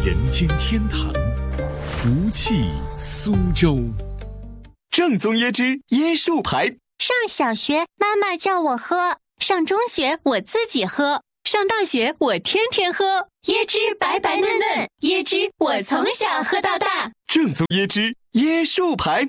人间天堂，福气苏州。正宗椰汁椰树牌。 上小学妈妈叫我喝，上中学我自己喝，上大学我天天喝。椰汁白白嫩嫩，椰汁我从小喝到大。 正宗椰汁椰树牌。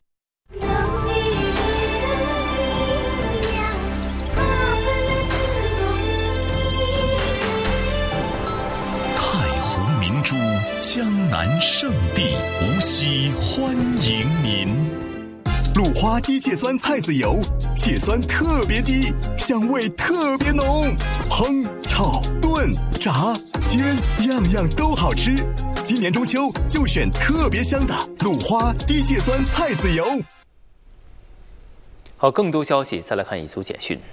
太湖明珠，江南圣地，无锡欢迎您。鲁花低芥酸菜籽油，芥酸特别低，香味特别浓，烹、炒、炖、炸、煎，样样都好吃。今年中秋就选特别香的鲁花低芥酸菜籽油。 好，更多消息再来看一组简讯。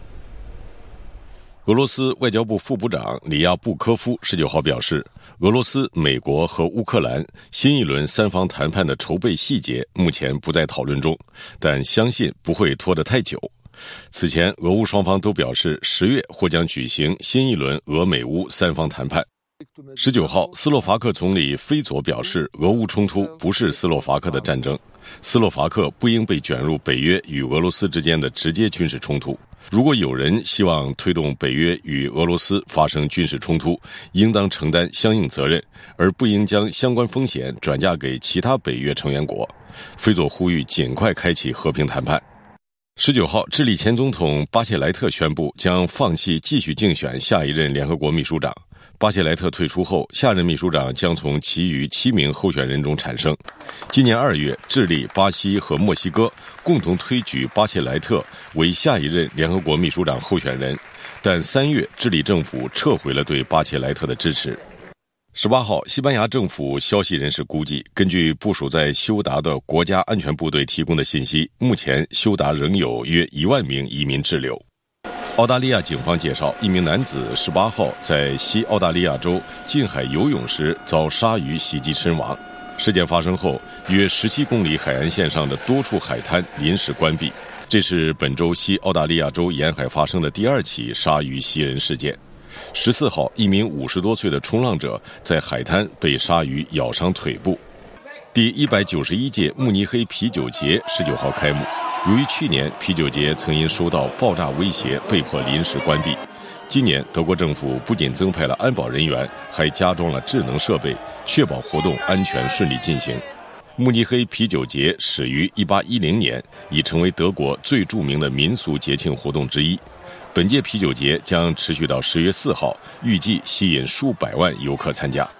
俄罗斯外交部副部长里亚布科夫19号表示，俄罗斯、美国和乌克兰新一轮三方谈判的筹备细节目前不在讨论中，但相信不会拖得太久。此前，俄乌双方都表示10月或将举行新一轮俄美乌三方谈判。19号，斯洛伐克总理菲佐表示，俄乌冲突不是斯洛伐克的战争，斯洛伐克不应被卷入北约与俄罗斯之间的直接军事冲突。如果有人希望推动北约与俄罗斯发生军事冲突，应当承担相应责任，而不应将相关风险转嫁给其他北约成员国。菲佐呼吁尽快开启和平谈判。19号，智利前总统巴切莱特宣布将放弃继续竞选下一任联合国秘书长。巴切莱特退出后，下任秘书长将从其余7名候选人中产生。今年2月，智利、巴西和墨西哥共同推举巴切莱特为下一任联合国秘书长候选人，但3月智利政府撤回了对巴切莱特的支持。18号，西班牙政府消息人士估计，根据部署在休达的国家安全部队提供的信息，目前休达仍有约1万名移民滞留。澳大利亚警方介绍，一名男子18号在西澳大利亚州近海游泳时遭鲨鱼袭击身亡。事件发生后，约17公里海岸线上的多处海滩临时关闭。这是本周西澳大利亚州沿海发生的第2起鲨鱼袭人事件。14号，一名50多岁的冲浪者在海滩被鲨鱼咬伤腿部。第191届慕尼黑啤酒节19号开幕。由于去年啤酒节曾因收到爆炸威胁被迫临时关闭，今年德国政府不仅增派了安保人员，还加装了智能设备，确保活动安全顺利进行。慕尼黑啤酒节始于1810年，已成为德国最著名的民俗节庆活动之一。本届啤酒节将持续到10月4号，预计吸引数百万游客参加。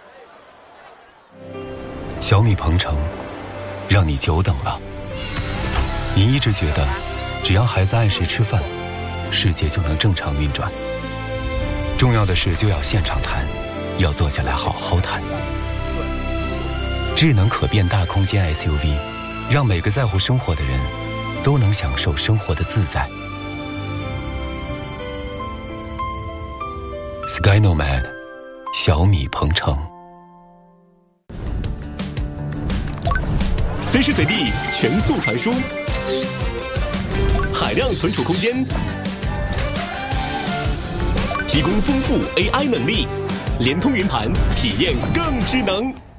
小米鹏程，让你久等了。你一直觉得，只要孩子按时吃饭，世界就能正常运转。重要的事就要现场谈，要坐下来好好谈。智能可变大空间 SUV， 让每个在乎生活的人都能享受生活的自在。Sky Nomad， 小米鹏程。 随时随地全速传输，海量存储空间，提供丰富 AI 能力，联通云盘，体验更智能。